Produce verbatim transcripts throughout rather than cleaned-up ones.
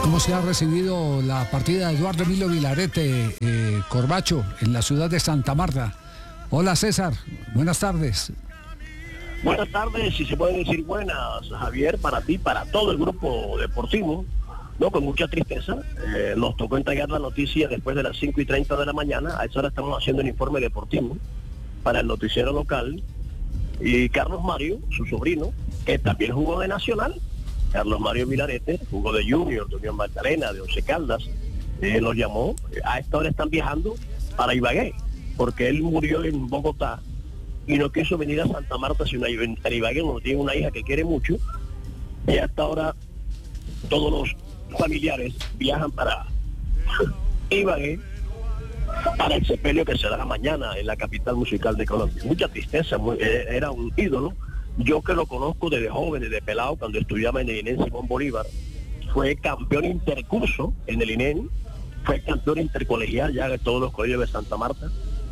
¿Cómo se ha recibido la partida de Eduardo Emilio Vilarete, eh, Corbacho, en la ciudad de Santa Marta? Hola César, buenas tardes. Buenas tardes, si se puede decir buenas, Javier, para ti, para todo el grupo deportivo, no, con mucha tristeza. Eh, nos tocó entregar la noticia después de las cinco y treinta de la mañana. A esa hora estamos haciendo el informe deportivo para el noticiero local. Y Carlos Mario, su sobrino, que también jugó de Nacional, Carlos Mario Vilarete, jugó de Junior, de Unión Magdalena, de Once Caldas, eh, nos llamó. A esta hora están viajando para Ibagué, porque él murió en Bogotá y no quiso venir a Santa Marta, sino a Ibagué, donde tiene una hija que quiere mucho. Y hasta ahora todos los familiares viajan para Ibagué para el sepelio que se dará mañana en la capital musical de Colombia. Mucha tristeza, muy, eh, era un ídolo. Yo que lo conozco desde joven, desde pelado, cuando estudiaba en el I N E M Simón Bolívar, fue campeón intercurso en el I N E M, fue campeón intercolegial ya de todos los colegios de Santa Marta.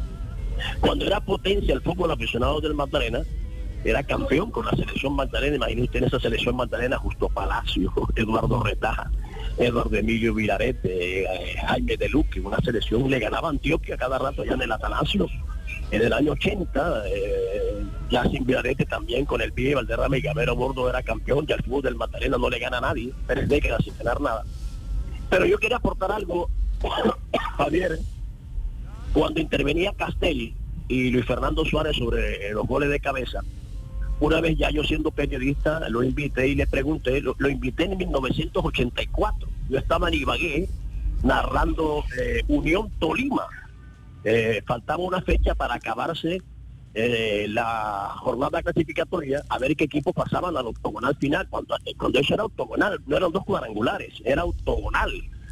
Cuando era potencia el fútbol aficionado del Magdalena, era campeón con la selección Magdalena. Imagínense usted en esa selección Magdalena: Justo Palacio, Eduardo Retaja, Eduardo Emilio Vilarete, eh, Jaime de Luque. Una selección le ganaba a Antioquia cada rato allá en el Atanasio. En el año ochenta, eh, ya sin Vilarete también, con el pie Valderrama y Gamero Bordo era campeón. Ya el fútbol del Magdalena no le gana a nadie, tres décadas sin ganar nada. Pero yo quería aportar algo, Javier. Cuando intervenía Castel y Luis Fernando Suárez sobre los goles de cabeza, una vez ya yo siendo periodista lo invité y le pregunté, lo, lo invité en mil novecientos ochenta y cuatro. Yo estaba en Ibagué narrando eh, Unión Tolima. Eh, faltaba una fecha para acabarse eh, la jornada clasificatoria, a ver qué equipos pasaban al octogonal final, cuando, cuando eso era octogonal, no eran dos cuadrangulares, era octogonal.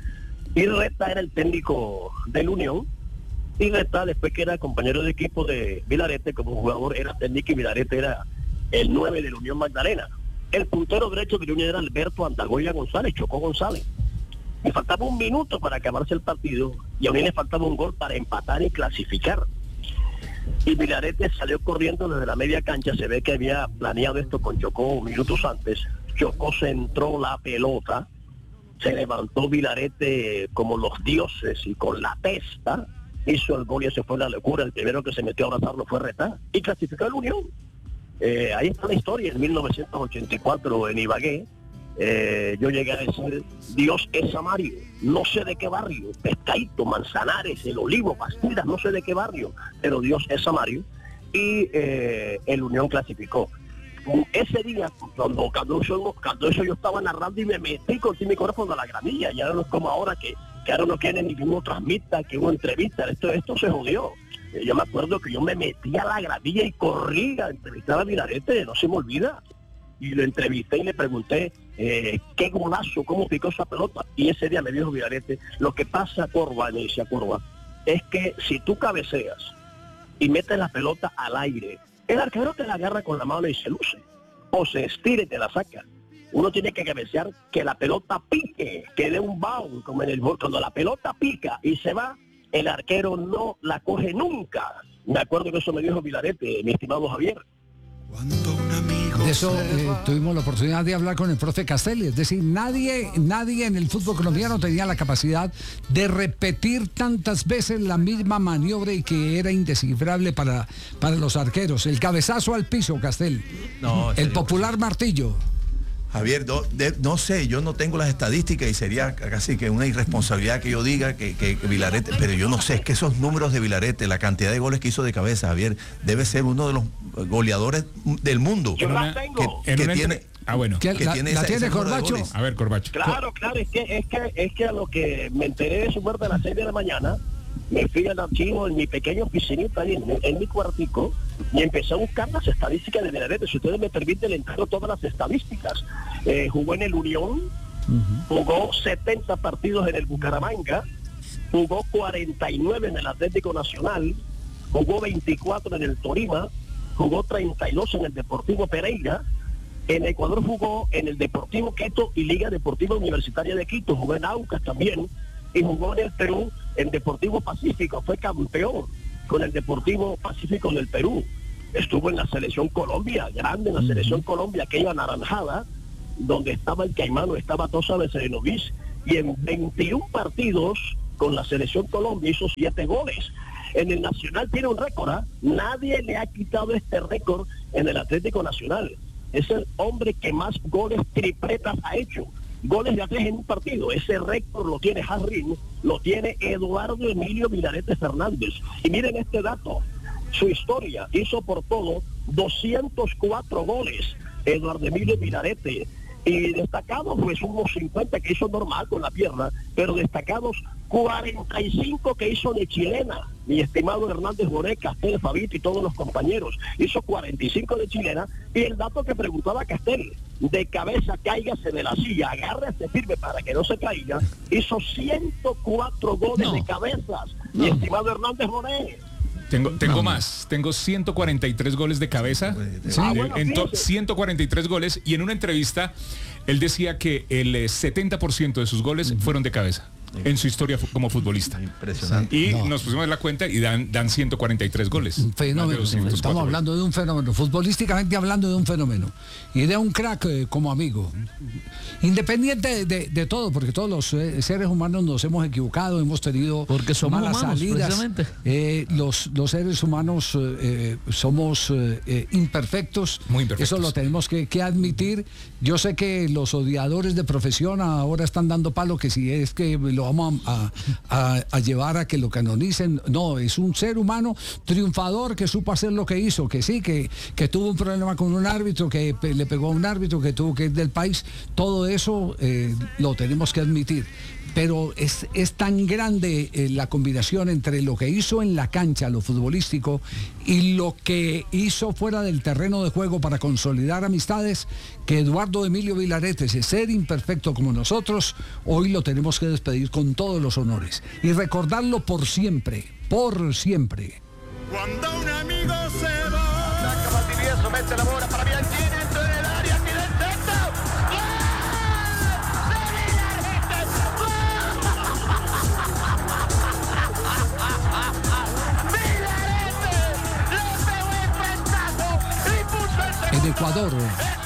Y Reta era el técnico del Unión, y Reta, después que era compañero de equipo de Vilarete, como jugador era técnico, y Vilarete era el nueve de la Unión Magdalena. El puntero derecho de la Unión era Alberto Andagoya González, Chocó González. Y faltaba un minuto para acabarse el partido, y a mí le faltaba un gol para empatar y clasificar. Y Vilarete salió corriendo desde la media cancha. Se ve que había planeado esto con Chocó minutos antes. Chocó centró la pelota, se levantó Vilarete como los dioses y con la testa hizo el gol, y eso fue la locura. El primero que se metió a abrazarlo fue Reta y clasificó el Unión. Eh, ahí está la historia. En mil novecientos ochenta y cuatro en Ibagué, eh, yo llegué a decir: Dios es Samario, no sé de qué barrio, Pescaíto, Manzanares, El Olivo, Bastidas, no sé de qué barrio, pero Dios es Samario. Y eh, el Unión clasificó. Ese día, cuando, cuando, eso, cuando eso yo estaba narrando y me metí con mi micrófono a la gramilla, ya no es como ahora que, que ahora no quieren ni que uno transmita, que uno entrevista. Esto, esto se jodió. Eh, yo me acuerdo que yo me metí a la gramilla y corrí a entrevistar a Vilarete, no se me olvida. Y lo entrevisté y le pregunté eh, qué golazo, cómo picó esa pelota. Y ese día me dijo Vilarete: lo que pasa, Corva, me decía Corva, es que si tú cabeceas y metes la pelota al aire, el arquero te la agarra con la mano y se luce, o se estira y te la saca. Uno tiene que cabecear que la pelota pique, que dé un bound, como en el gol. Cuando la pelota pica y se va, el arquero no la coge nunca. Me acuerdo que eso me dijo Vilarete, mi estimado Javier. De eso eh, tuvimos la oportunidad de hablar con el profe Castelli. Es decir, nadie, nadie en el fútbol colombiano tenía la capacidad de repetir tantas veces la misma maniobra y que era indescifrable para, para los arqueros. El cabezazo al piso, Castelli. No, el popular martillo. Javier, no, de, no sé, yo no tengo las estadísticas y sería casi que una irresponsabilidad que yo diga que, que, que Vilarete, pero yo no sé, es que esos números de Vilarete, la cantidad de goles que hizo de cabeza, Javier, debe ser uno de los goleadores del mundo. Yo la tengo. Que, que tiene, ah, bueno. Que que la, tiene la esa, tiene Corbacho. A ver, Corbacho. Claro, claro, es que, es que, es que a lo que me enteré de su muerte a las seis de la mañana, me fui al archivo en mi pequeño oficinita, en, en mi cuartico, y empecé a buscar las estadísticas de Vilarete. Si ustedes me permiten, le entrego todas las estadísticas. Eh, jugó en el Unión, uh-huh. jugó setenta partidos en el Bucaramanga, jugó cuarenta y nueve en el Atlético Nacional, jugó veinticuatro en el Tolima, jugó treinta y dos en el Deportivo Pereira. En Ecuador jugó en el Deportivo Quito y Liga Deportiva Universitaria de Quito, jugó en Aucas también, y jugó en el Perú, en Deportivo Pacífico, fue campeón con el Deportivo Pacífico del Perú. Estuvo en la selección Colombia, grande en la selección Colombia, aquella anaranjada, donde estaba el Caimano, estaba Tosa Becerenovic, y en veintiún partidos con la selección Colombia hizo siete goles. En el Nacional tiene un récord, ¿eh? Nadie le ha quitado este récord en el Atlético Nacional. Es el hombre que más goles tripletas ha hecho. Goles de a tres en un partido. Ese récord lo tiene Harry, lo tiene Eduardo Emilio Vilarete Fernández. Y miren este dato, su historia, hizo por todo doscientos cuatro goles Eduardo Emilio Vilarete. Y destacados, pues unos cincuenta que hizo normal con la pierna, pero destacados cuarenta y cinco que hizo de chilena. Mi estimado Hernández Boré, Castel, Fabito y todos los compañeros. Hizo cuarenta y cinco de chilena. Y el dato que preguntaba Castel, de cabeza cáigase de la silla, agárrese firme para que no se caiga. Hizo ciento cuatro goles no. de cabezas. No. Mi estimado Hernández Boré. Tengo, tengo no, más, tengo ciento cuarenta y tres goles de cabeza, sí, ah, bueno, en to- ciento cuarenta y tres goles, y en una entrevista él decía que el setenta por ciento de sus goles fueron de cabeza en su historia como futbolista. Impresionante. Y no. nos pusimos la cuenta y dan, dan ciento cuarenta y tres goles. Un fenómeno. Estamos hablando de un fenómeno, futbolísticamente hablando de un fenómeno. Y de un crack eh, como amigo. Independiente de, de, de todo, porque todos los eh, seres humanos nos hemos equivocado, hemos tenido porque somos malas humanos, salidas. Eh, los, los seres humanos eh, somos eh, imperfectos. Muy imperfectos. Eso lo tenemos que, que admitir. Yo sé que los odiadores de profesión ahora están dando palo que si es que lo vamos a, a, a llevar a que lo canonicen. No, es un ser humano triunfador que supo hacer lo que hizo, que sí, que, que tuvo un problema con un árbitro, que pe- le pegó a un árbitro, que tuvo que ir del país. Todo eso eh, lo tenemos que admitir. Pero es, es tan grande eh, la combinación entre lo que hizo en la cancha, lo futbolístico, y lo que hizo fuera del terreno de juego para consolidar amistades, que Eduardo Emilio Vilarete, ese ser imperfecto como nosotros, hoy lo tenemos que despedir con todos los honores y recordarlo por siempre, por siempre. Cuando un amigo se va, la Valdivieso mete la bola para Bianchini, dentro del área, tira el centro. En Ecuador,